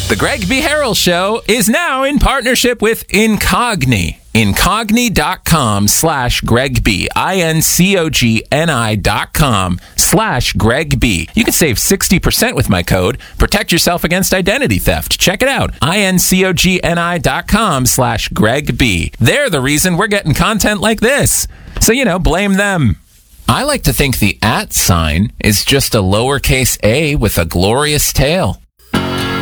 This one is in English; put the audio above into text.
The Greg B. Harrell Show is now in partnership with Incogni. Incogni.com/Greg B. INCOGNI.com/Greg B. You can save 60% with my code. Protect yourself against identity theft. Check it out. INCOGNI.com/Greg B. They're the reason we're getting content like this. So, blame them. I like to think the @ sign is just a lowercase a with a glorious tail.